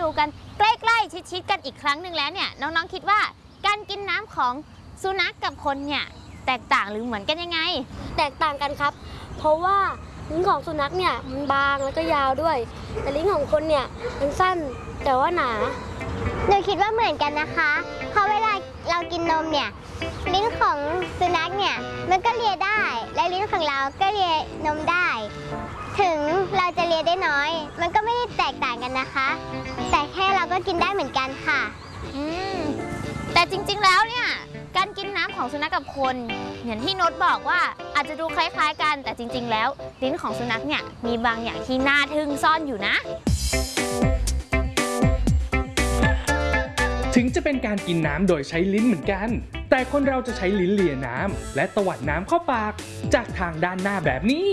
ดูกันใกล้ๆชิดๆกันอีกครั้งหนึ่งแล้วเนี่ยน้องๆคิดว่าการกินน้ำของสุนัขกับคนเนี่ยแตกต่างหรือเหมือนกันยังไงแตกต่างกันครับเพราะว่าลิ้นของสุนัขเนี่ยมันบางแล้วก็ยาวด้วยแต่ลิ้นของคนเนี่ยมันสั้นแต่ว่าหนาหนูคิดว่าเหมือนกันนะคะเพราะเวลาเรากินนมเนี่ยลิ้นของสุนัขเนี่ยมันก็เลียได้และลิ้นของเราก็เลียนมได้ถึงเราจะเลียได้น้อยมันก็ไม่ได้แตกต่างกันนะคะแต่แค่เราก็กินได้เหมือนกันค่ะแต่จริงๆแล้วเนี่ยการกินน้ำของสุนัขกับคนอย่างที่โน้ตบอกว่าอาจจะดูคล้ายๆกันแต่จริงๆแล้วลิ้นของสุนัขเนี่ยมีบางอย่างที่น่าทึ่งซ่อนอยู่นะถึงจะเป็นการกินน้ำโดยใช้ลิ้นเหมือนกันแต่คนเราจะใช้ลิ้นเลียน้ำและตวัดน้ำเข้าปากจากทางด้านหน้าแบบนี้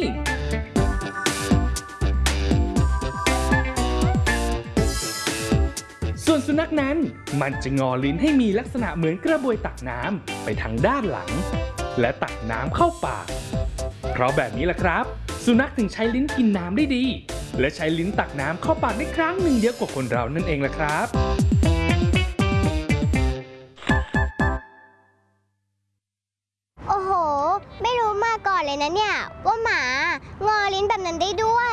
ส่วนสุนัขนั้นมันจะงอลิ้นให้มีลักษณะเหมือนกระบวยตักน้ำไปทางด้านหลังและตักน้ำเข้าปากเพราะแบบนี้แหละครับสุนัขถึงใช้ลิ้นกินน้ำได้ดีและใช้ลิ้นตักน้ำเข้าปากได้ครั้งหนึ่งเยอะกว่าคนเรานั่นเองล่ะครับโอ้โหไม่รู้มาก่อนเลยนะเนี่ยว่าหมางอลิ้นแบบนั้นได้ด้วย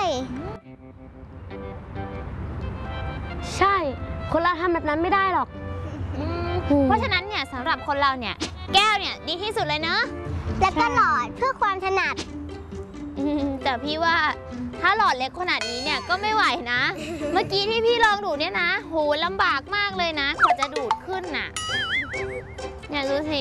ใช่คนเราทำแบบนั้นไม่ได้หรอกเพราะฉะนั้นเนี่ยสำหรับคนเราเนี่ยแก้วเนี่ยดีที่สุดเลยเนอะและก็หลอดเพื่อความถนัดแต่พี่ว่าถ้าหลอดเล็กขนาดนี้เนี่ยก็ไม่ไหวนะ เมื่อกี้ที่พี่ลองดูดเนี่ยนะโหลำบากมากเลยนะกว่าจะดูดขึ้นน่ะเนี่ยดูสิ